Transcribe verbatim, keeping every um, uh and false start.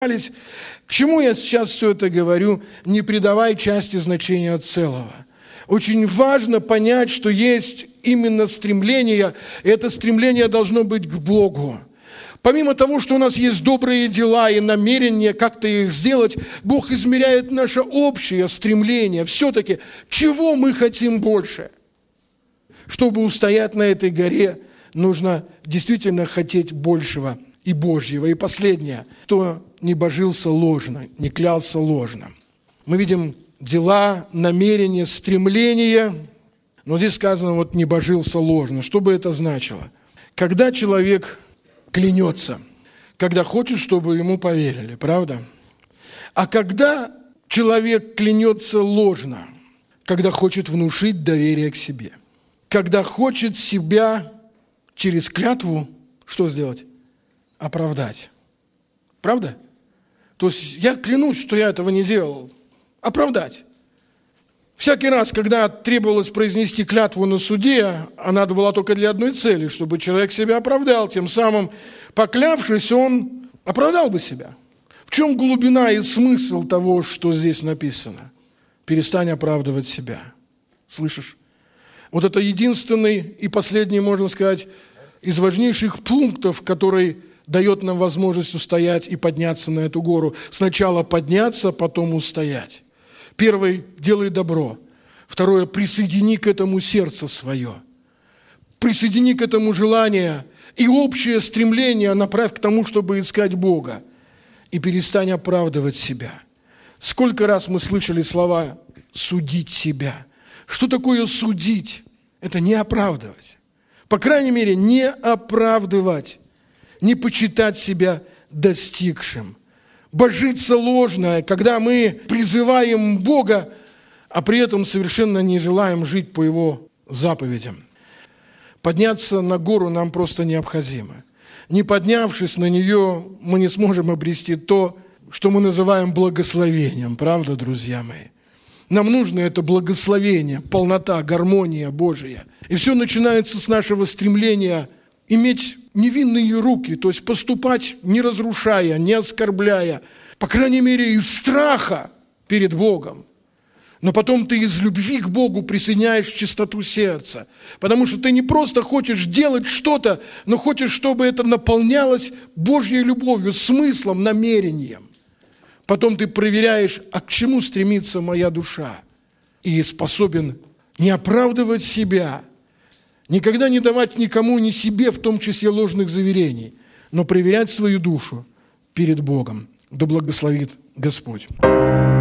К чему я сейчас все это говорю? Не придавай части значения от целого. Очень важно понять, что есть именно стремление, и это стремление должно быть к Богу. Помимо того, что у нас есть добрые дела и намерения как-то их сделать, Бог измеряет наше общее стремление. Все-таки, чего мы хотим больше? Чтобы устоять на этой горе, нужно действительно хотеть большего и Божьего. И последнее, кто не божился ложно, не клялся ложно. Мы видим дела, намерения, стремления, но здесь сказано, вот не божился ложно. Что бы это значило? Когда человек клянется, когда хочет, чтобы ему поверили, правда? А когда человек клянется ложно, когда хочет внушить доверие к себе, когда хочет себя через клятву, что сделать? Оправдать. Правда? То есть я клянусь, что я этого не делал. Оправдать. Всякий раз, когда требовалось произнести клятву на суде, а надо было только для одной цели, чтобы человек себя оправдал, тем самым, поклявшись, он оправдал бы себя. В чем глубина и смысл того, что здесь написано? Перестань оправдывать себя. Слышишь? Вот это единственный и последний, можно сказать, из важнейших пунктов, который дает нам возможность устоять и подняться на эту гору. Сначала подняться, потом устоять. Первый – делай добро. Второе – присоедини к этому сердце свое. Присоедини к этому желание и общее стремление направь к тому, чтобы искать Бога. И перестань оправдывать себя. Сколько раз мы слышали слова «судить себя». Что такое судить? Это не оправдывать. По крайней мере, не оправдывать. Не почитать себя достигшим. Божиться ложное, когда мы призываем Бога, а при этом совершенно не желаем жить по Его заповедям. Подняться на гору нам просто необходимо. Не поднявшись на нее, мы не сможем обрести то, что мы называем благословением. Правда, друзья мои? Нам нужно это благословение, полнота, гармония Божия. И все начинается с нашего стремления иметь невинные руки, то есть поступать не разрушая, не оскорбляя, по крайней мере, из страха перед Богом. Но потом ты из любви к Богу присоединяешь чистоту сердца, потому что ты не просто хочешь делать что-то, но хочешь, чтобы это наполнялось Божьей любовью, смыслом, намерением. Потом ты проверяешь, а к чему стремится моя душа, и способен не оправдывать себя, никогда не давать никому, ни себе, в том числе ложных заверений, но проверять свою душу перед Богом. Да благословит Господь.